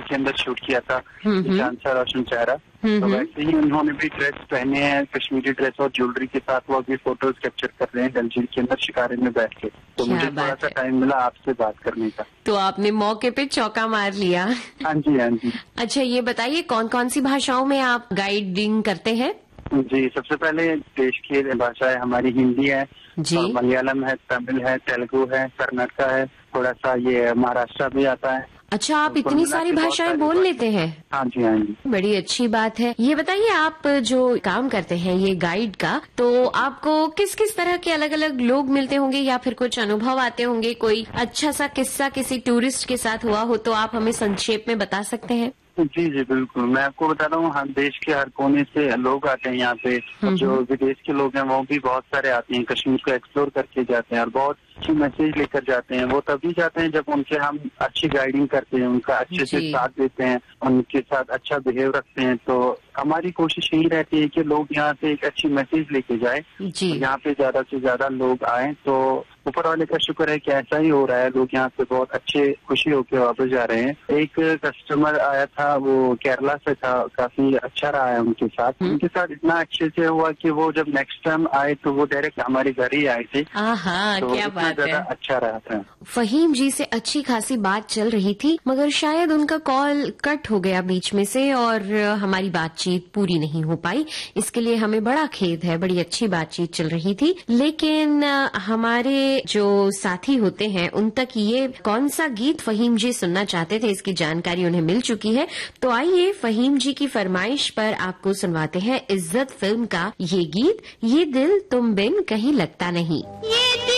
के अंदर शूट किया था, ईशान सा रोशन चेहरा। तो वैसे ही उन्होंने भी ड्रेस पहने हैं, कश्मीरी ड्रेस और ज्वेलरी के साथ वो अभी फोटोज कैप्चर कर रहे हैं डल झील के अंदर शिकारे में बैठ के। तो मुझे थोड़ा सा टाइम मिला आपसे बात करने का। तो आपने मौके पे चौका मार लिया। हाँ जी, हाँ जी। अच्छा, ये बताइए कौन कौन सी भाषाओं में आप गाइडिंग करते हैं? जी, सबसे पहले देश की भाषाएं हमारी हिंदी है, और मलयालम है, तमिल है, तेलुगु है, कर्नाटका है, थोड़ा सा ये महाराष्ट्र भी आता है। अच्छा, आप इतनी सारी भाषाएं बोल लेते हैं? हाँ जी, हाँ जी। बड़ी अच्छी बात है। ये बताइए, आप जो काम करते हैं ये गाइड का, तो आपको किस किस तरह के अलग अलग लोग मिलते होंगे या फिर कुछ अनुभव आते होंगे? कोई अच्छा सा किस्सा किसी टूरिस्ट के साथ हुआ हो तो आप हमें संक्षेप में बता सकते हैं? जी जी बिल्कुल, मैं आपको बताता हूँ, हर देश के हर कोने से लोग आते हैं यहाँ पे। जो विदेश के लोग हैं वो भी बहुत सारे आते हैं, कश्मीर को एक्सप्लोर करके जाते हैं और बहुत अच्छी मैसेज लेकर जाते हैं। वो तभी जाते हैं जब उनके हम अच्छी गाइडिंग करते हैं, उनका अच्छे से साथ देते हैं, उनके साथ अच्छा बिहेव रखते हैं। तो हमारी कोशिश यही रहती है कि लोग यहाँ से एक अच्छी मैसेज लेके जाए, यहाँ पे ज्यादा से ज्यादा लोग आए। तो ऊपर वाले का शुक्र है कि ऐसा ही हो रहा है, लोग यहाँ से बहुत अच्छे खुशी होकर वापस जा रहे हैं। एक कस्टमर आया था, वो केरला से था, काफी अच्छा रहा है उनके साथ। उनके साथ इतना अच्छे से हुआ कि वो जब नेक्स्ट टाइम आए तो वो डायरेक्ट हमारे घर ही आए थे। तो क्या बात है, अच्छा रहा था। फहीम जी से अच्छी खासी बात चल रही थी, मगर शायद उनका कॉल कट हो गया बीच में से और हमारी बातचीत पूरी नहीं हो पाई। इसके लिए हमें बड़ा खेद है। बड़ी अच्छी बातचीत चल रही थी, लेकिन हमारे जो साथी होते हैं उन तक ये कौन सा गीत फहीम जी सुनना चाहते थे इसकी जानकारी उन्हें मिल चुकी है। तो आइए फहीम जी की फरमाइश पर आपको सुनवाते हैं इज्जत फिल्म का ये गीत, ये दिल तुम बिन कहीं लगता नहीं।